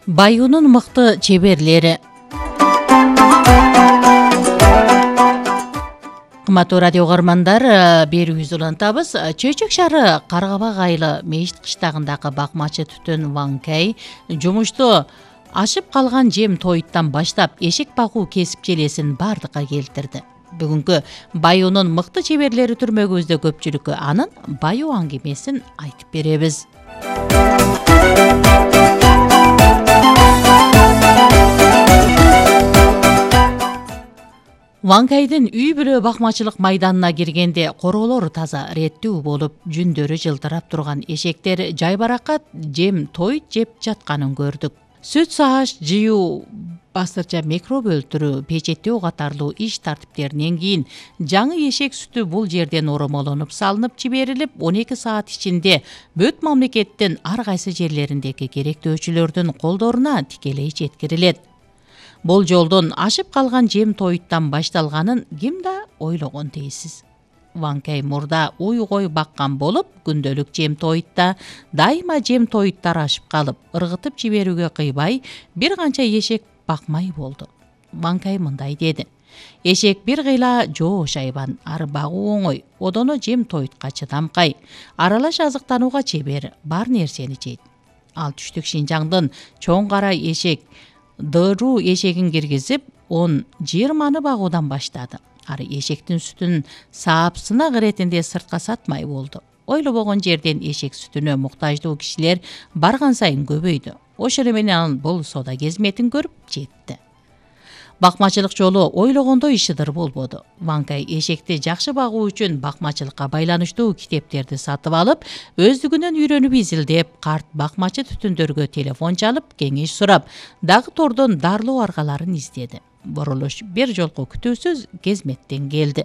Баюунун мыкты чеберлери. Кыматтуу радио угармандар, берүүбүздү улантабыз. Чөйчөк шаары Каргабак айылы Мешит кыштагындагы бакмачы Түтөн Ван Кай жумушту ашып калган жем тоюттан баштап эшек багуу кесип желесин бардыкка келтирди. Бүгүнкү баюунун мыкты чеберлери түрмөгүбүздө көпчүлүккө анын баюу аңгемесин айтып беребиз. Ван Кайдын үй бүлө бакмачылык майданына киргенде короолор таза реттүү болуп, жүндөрү жылтырап турган эшектер жайбаракат жем тоют жеп жатканын көрдүк. Сүт сааш, жыюу, бастырча микроб өлтүрүү, печеттөө катарлуу иш тартиптеринен кийин жаңы эшек сүтү бул жерден оромолонуп салынып жиберилип, 12 саат ичинде бүт мамлекеттин ар кайсы жерлериндеги керектөөчүлөрдүн колдоруна тикелей жеткирилет. Бул жолдон ашып калган жем тоюттан башталганын ким да ойлогон дейсиз. Ван Кай мурда уй-кой баккан болуп, күндөлүк жем тоютта дайыма жем тоюттар ашып калып, ыргытып жиберүүгө кыйбай, бир канча эшек бакмай болду. Ван Кай мындай деди: эшек бир кыйла жоо шайбан, ары багуу оңой, одоно жем тоютка чыдамкай, аралаш азыктанууга чебер, бар нерсени жейт. Ал түштүк Шинжаңдын чоң кара эшек дыруу эшегин киргизип, 10-20 багуудан баштады. Ары эшектин сүтүн саап сынак иретинде сыртка сатмай болду. Ойлобогон жерден эшек сүтүнө муктаждуу кишилер барган сайын көбөйдү. Ошону менен ал бул соода кезметин көрүп жетти. Бакмачылык жолу ойлогондой ишыдыр болбоду. Ван Кай эшекти жакшы багуу үчүн бакмачылыкка байланыштуу китептерди сатып алып, өздүгүнөн үйрөнүп изилдеп, карт бакмачы түтүндөргө телефон чалып, кеңеш сурап, дагы тордон дарлоо аргаларын издеди. Бурулуш бир жолку күтүүсүз кезметтен келди.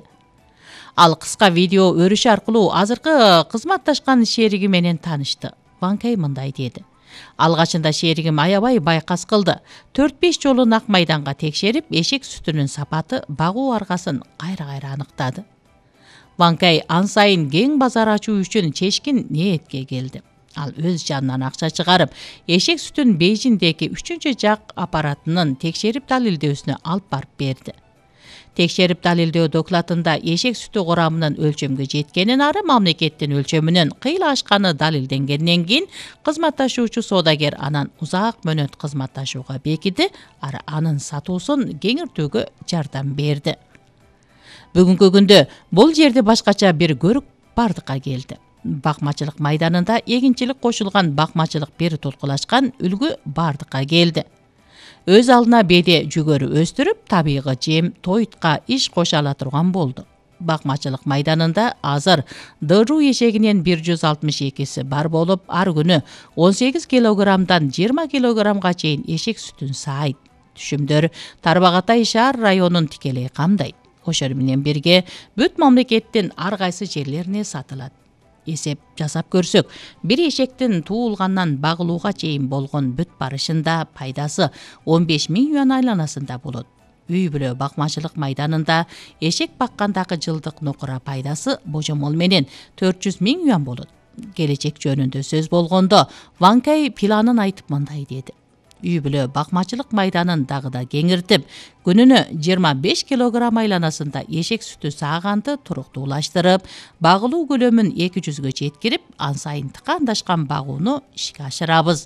Ал кыска видео өрүшү аркылуу азыркы кызматташкан шериги менен таанышты. Ван Кай мындай деди: алгачында шеригим аябай байкас кылды. 4-5 жолу нак майданга текшерип, эшек сүтүнүн сапаты, багуу аргасын кайра-кайра аныктады. Ван Кай ан сайын кең базар ачуу үчүн чечкин ниетке келди. Ал өз жанынан акча чыгарып, эшек сүтүн Бейжиңдеги 3-чү жак аппаратынын текшерип далилдөөсүнө алып барып берди. Текшерип далилдөө докладында эшек сүтү курамынын өлчөмгө жеткенин, ары мамлекеттин өлчөмүнөн кыйла ашканы далилденгенден кийин кызматташуучу соодагер анан узак мөөнөт кызматташууга бекиди, ары анын сатуусун кеңиртүүгө жардам берди. Бүгүнкү күндө бул жерде башкача бир көрүк бардыкка келди. Бакмачылык майданында эгинчилик кошулган бакмачылык бир толкулашкан үлгү бардыкка келди. Өз алдына беде жүгөрү өстүрүп, табигый жем тоютка иш кошо ала турган болду. Бакмачылык майданында азыр дыруу эшегинен 162си бар болуп, ар күнү 18 килограммдан 20 килограммга чейин эшек сүтүн саайт. Түшүмдөр Тарбағатай шаар районун тикелей камдайт. Ошол менен бирге бүт мамлекеттин ар кайсы жерлерине сатылат. Эсеп жасап көрсөк, бир эшектин туулгандан багылууга чейин болгон бүт барышында пайдасы 15 000 юан айланасында болот. Үй бүлө бакмачылык майданында эшек баккандагы жылдык нокура пайдасы божомол менен 400 000 юан болот. Келечек жөнүндө сөз болгондо, Ван Кай планын айтып мындай деди: үй бүлө бакмачылык майданын дагы да кеңиртип, күнүнө 25 килограмм айланасында эшек сүтү сааганды туруктуулаштырып, багылуу көлөмүн 200гө жеткирип, ан сайын тыкандашкан багууну ишке ашырабыз.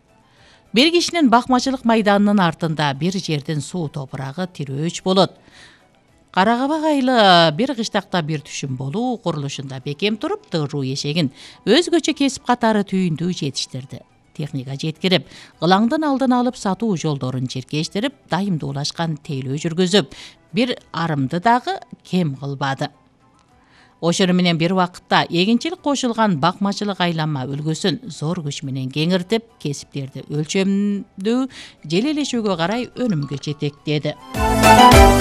Бир кишинин бакмачылык майданынын артында бир жердин суу топурагы тирөөч болот. Каргабак айылы бир кыштакта бир түшүм болуу курулушунда бекем туруп, дыруу эшегин өзгөчө кесип катары түйүндүү жетиштирди. Техника жеткирип, ылаңдын алдын алып сатуу жолдорун чиркештирип, дайымдуулашкан тейлөө жүргүзүп, бир арымды дагы кем кылбады. Ошону менен бир убакытта эгинчилик кошулган бакмачылык айланма үлгүсүн зор күч менен кеңиртип, кесиптерди өлчөмдүү желелешүүгө карай өнүмгө жетектеди.